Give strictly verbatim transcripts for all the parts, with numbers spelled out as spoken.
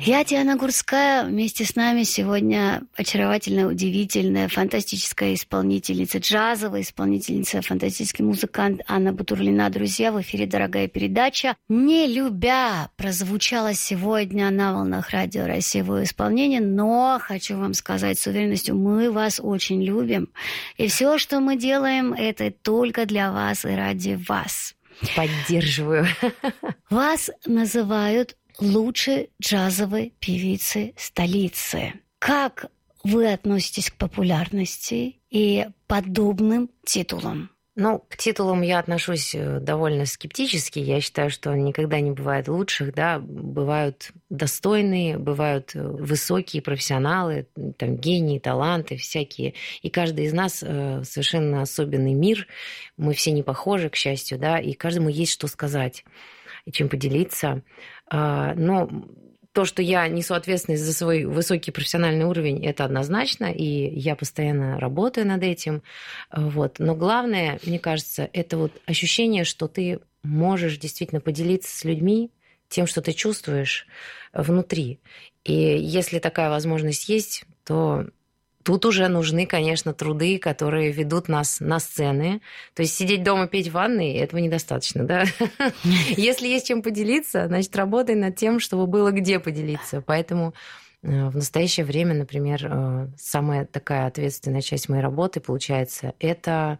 Я, Диана Гурская, вместе с нами сегодня очаровательная, удивительная, фантастическая исполнительница, джазовая исполнительница, фантастический музыкант Анна Бутурлина. Друзья, в эфире дорогая передача «Не любя» прозвучала сегодня на волнах Радио России в исполнении, но хочу вам сказать с уверенностью, мы вас очень любим, и все, что мы делаем, это только для вас и ради вас. Поддерживаю. Вас называют лучшей джазовой певицы столицы. Как вы относитесь к популярности и подобным титулам? Ну, к титулам я отношусь довольно скептически. Я считаю, что никогда не бывает лучших, да, бывают достойные, бывают высокие профессионалы, там, гении, таланты всякие. И каждый из нас совершенно особенный мир. Мы все не похожи, к счастью, да, и каждому есть что сказать и чем поделиться. Но то, что я несу ответственность за свой высокий профессиональный уровень, это однозначно, и я постоянно работаю над этим. Вот. Но главное, мне кажется, это вот ощущение, что ты можешь действительно поделиться с людьми тем, что ты чувствуешь внутри. И если такая возможность есть, то тут уже нужны, конечно, труды, которые ведут нас на сцены. То есть сидеть дома, петь в ванной, этого недостаточно, да? Если есть чем поделиться, значит, работай над тем, чтобы было где поделиться. Поэтому в настоящее время, например, самая такая ответственная часть моей работы, получается, это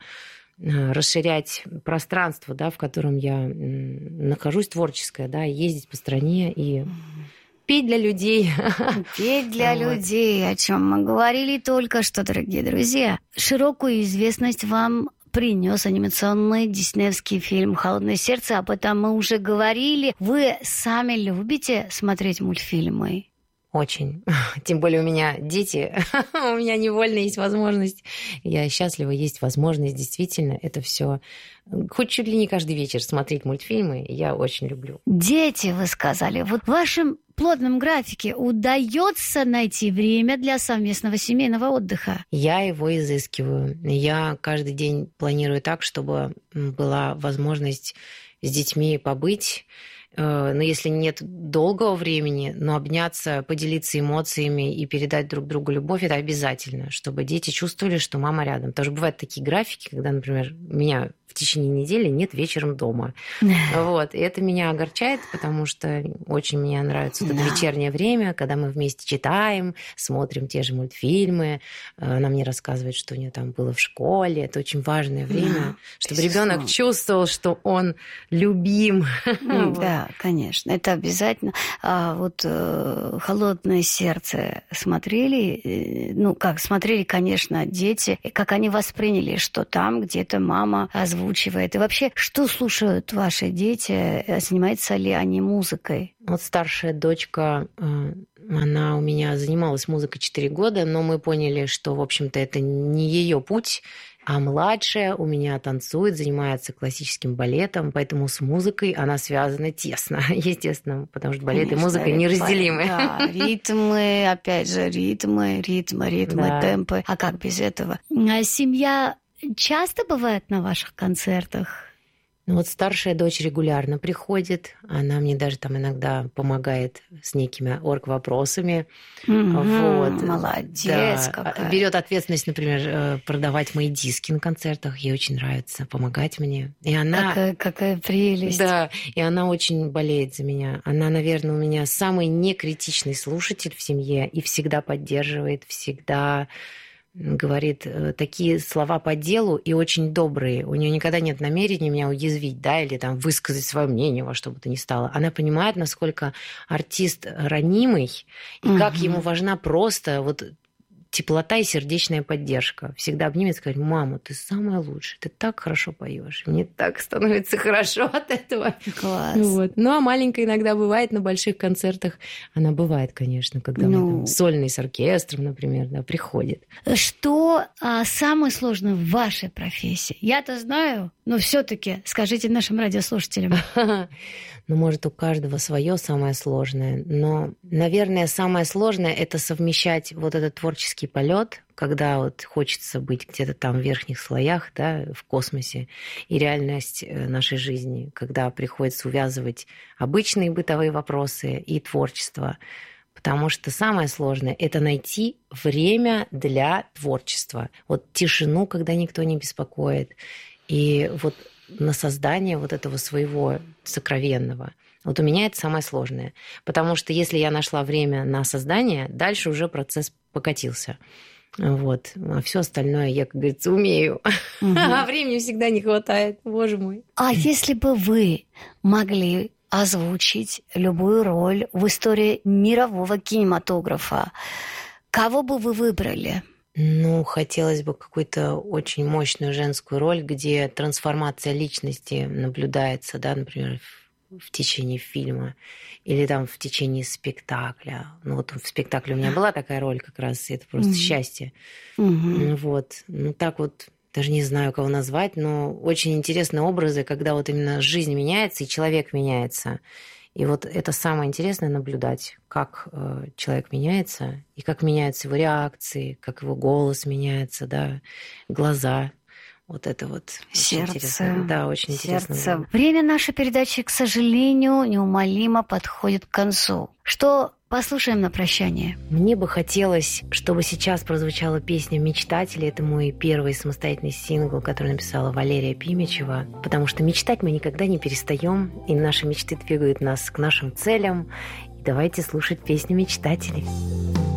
расширять пространство, да, в котором я нахожусь, творческое, да, ездить по стране и петь для людей. Петь для вот. людей, о чем мы говорили только что, дорогие друзья. Широкую известность вам принес анимационный диснеевский фильм «Холодное сердце». Об этом мы уже говорили. Вы сами любите смотреть мультфильмы? Очень. Тем более у меня дети. У меня невольно есть возможность. Я счастлива, есть возможность. Действительно, это все хоть чуть ли не каждый вечер смотреть мультфильмы. Я очень люблю. Дети, вы сказали. Вот в вашем плотном графике удается найти время для совместного семейного отдыха? Я его изыскиваю. Я каждый день планирую так, чтобы была возможность с детьми побыть. Но если нет долгого времени, но обняться, поделиться эмоциями и передать друг другу любовь, это обязательно, чтобы дети чувствовали, что мама рядом. Потому что бывают такие графики, когда, например, меня в течение недели нет вечером дома. Вот. И это меня огорчает, потому что очень мне нравится это вечернее время, когда мы вместе читаем, смотрим те же мультфильмы. Она мне рассказывает, что у нее там было в школе. Это очень важное время, чтобы ребенок чувствовал, что он любим. Да, конечно, это обязательно. А вот э, «Холодное сердце» смотрели? Э, ну, как смотрели, конечно, дети. И как они восприняли, что там где-то мама озвучивает. И вообще, что слушают ваши дети? Занимаются ли они музыкой? Вот старшая дочка, она у меня занималась музыкой четыре года, но мы поняли, что, в общем-то, это не ее путь. А младшая у меня танцует, занимается классическим балетом, поэтому с музыкой она связана тесно, естественно, потому что балет Конечно, и музыка неразделимы. Да, ритмы, опять же, ритмы, ритмы, ритмы, да. темпы. А как без этого? А семья часто бывает на ваших концертах? Ну вот старшая дочь регулярно приходит, она мне даже там иногда помогает с некими орг-вопросами. Mm-hmm, вот. Молодец да. какая. Берет ответственность, например, продавать мои диски на концертах. Ей очень нравится помогать мне. И она... Какая, какая прелесть. Да, и она очень болеет за меня. Она, наверное, у меня самый некритичный слушатель в семье и всегда поддерживает, всегда... говорит такие слова по делу и очень добрые. У нее никогда нет намерения меня уязвить, да, или там высказать свое мнение во что бы то ни стало. Она понимает, насколько артист ранимый и угу. как ему важна просто вот теплота и сердечная поддержка. Всегда обнимет и сказать: мама, ты самая лучшая, ты так хорошо поешь. Мне так становится хорошо от этого. Класс. Вот. Ну, а маленькая иногда бывает на больших концертах. Она бывает, конечно, когда ну... мы там сольный с оркестром, например, да, приходит. Что а, самое сложное в вашей профессии? Я-то знаю, но все-таки скажите нашим радиослушателям. Ну, может, у каждого свое самое сложное. Но, наверное, самое сложное – это совмещать вот этот творческий полет, когда вот хочется быть где-то там в верхних слоях, да, в космосе, и реальность нашей жизни, когда приходится увязывать обычные бытовые вопросы и творчество. Потому что самое сложное – это найти время для творчества. Вот тишину, когда никто не беспокоит. И вот на создание вот этого своего сокровенного. Вот у меня это самое сложное. Потому что если я нашла время на создание, дальше уже процесс покатился. Вот. А все остальное я, как говорится, умею. Угу. А времени всегда не хватает, боже мой. А если бы вы могли озвучить любую роль в истории мирового кинематографа, кого бы вы выбрали? Ну, хотелось бы какую-то очень мощную женскую роль, где трансформация личности наблюдается, да, например, в, в течение фильма или там в течение спектакля. Ну, вот в спектакле у меня была такая роль как раз, и это просто mm-hmm. счастье. Mm-hmm. Вот. Ну, так вот, даже не знаю, кого назвать, но очень интересные образы, когда вот именно жизнь меняется, и человек меняется. И вот это самое интересное наблюдать, как э, человек меняется, и как меняются его реакции, как его голос меняется, да, глаза. Вот это вот сердце. Да, очень сердце. интересно. Время нашей передачи, к сожалению, неумолимо подходит к концу. Что послушаем на прощание? Мне бы хотелось, чтобы сейчас прозвучала песня «Мечтатели». Это мой первый самостоятельный сингл, который написала Валерия Пимичева. Потому что мечтать мы никогда не перестаем, и наши мечты двигают нас к нашим целям. И давайте слушать песню «Мечтатели».